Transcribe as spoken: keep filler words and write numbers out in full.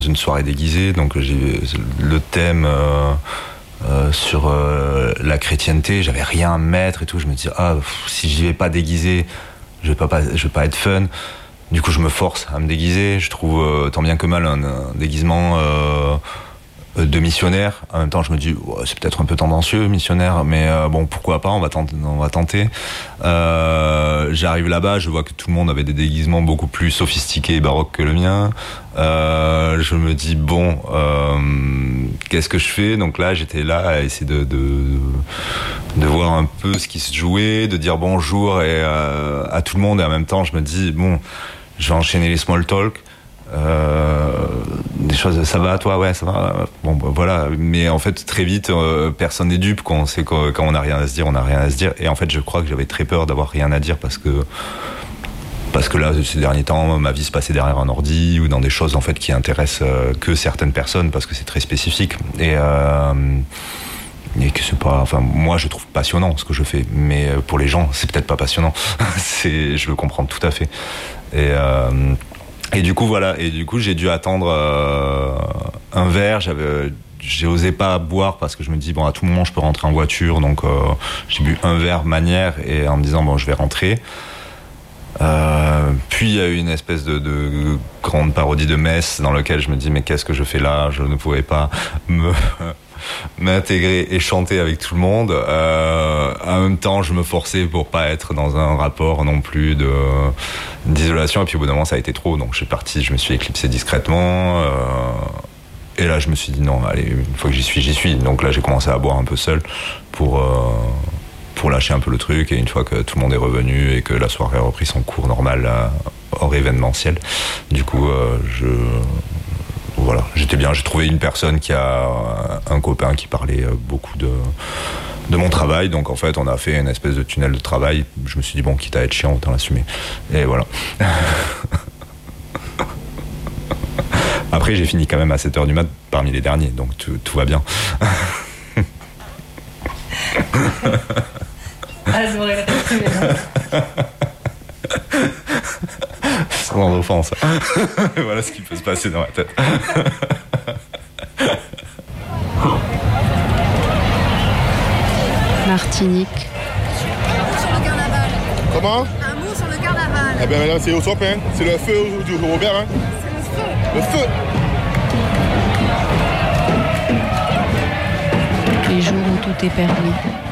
une soirée déguisée, donc j'ai le thème euh, euh, sur euh, la chrétienté, j'avais rien à mettre et tout, je me dis ah pff, si j'y vais pas déguisé, je vais pas, pas je vais pas être fun. Du coup je me force à me déguiser, je trouve euh, tant bien que mal un, un déguisement euh, de missionnaire. En même temps je me dis oh, c'est peut-être un peu tendancieux missionnaire, mais euh, bon pourquoi pas, on va tenter. On va tenter. Euh, j'arrive là-bas, je vois que tout le monde avait des déguisements beaucoup plus sophistiqués et baroques que le mien. Euh, je me dis bon euh, qu'est-ce que je fais, donc là j'étais là à essayer de, de, de voir un peu ce qui se jouait, de dire bonjour et, euh, à tout le monde, et en même temps je me dis bon je vais enchaîner les small talk. Euh, des choses, ça va toi, ouais ça va, bon bah, voilà, mais en fait très vite euh, personne n'est dupe quand on sait que, quand on n'a rien à se dire, on n'a rien à se dire, et en fait je crois que j'avais très peur d'avoir rien à dire parce que parce que là ces derniers temps ma vie se passait derrière un ordi ou dans des choses en fait qui intéressent euh, que certaines personnes parce que c'est très spécifique et euh, et que c'est pas, enfin moi je trouve passionnant ce que je fais, mais pour les gens c'est peut-être pas passionnant. C'est, je le comprends tout à fait, et euh, Et du coup voilà, et du coup j'ai dû attendre euh, un verre. J'avais, j'ai osé pas boire parce que je me dis bon à tout moment je peux rentrer en voiture, donc euh, j'ai bu un verre manière et en me disant bon je vais rentrer. Euh, puis il y a eu une espèce de, de grande parodie de messe dans laquelle je me dis mais qu'est-ce que je fais là, je ne pouvais pas me m'intégrer et chanter avec tout le monde. Euh, en même temps, je me forçais pour pas être dans un rapport non plus de d'isolation. Et puis au bout d'un moment, ça a été trop. Donc je suis parti, je me suis éclipsé discrètement. Euh, et là, je me suis dit non, allez, une fois que j'y suis, j'y suis. Donc là, j'ai commencé à boire un peu seul pour euh, pour lâcher un peu le truc. Et une fois que tout le monde est revenu et que la soirée a repris son cours normal, euh, hors événementiel, du coup, euh, je Voilà, j'étais bien, j'ai trouvé une personne qui a un copain qui parlait beaucoup de, de mon travail, donc en fait on a fait une espèce de tunnel de travail. Je me suis dit bon, quitte à être chiant, autant l'assumer. Et voilà. Après j'ai fini quand même à sept heures du mat parmi les derniers, donc tout, tout va bien. Ah, ça m'aurait été très bien. Sans offense. Voilà ce qui peut se passer dans ma tête. Martinique. Sur le carnaval. Comment? Un mot sur le carnaval. Eh bien là c'est au top, hein. C'est le feu du Robert, hein. C'est le feu. Le feu. Les jours où tout est permis.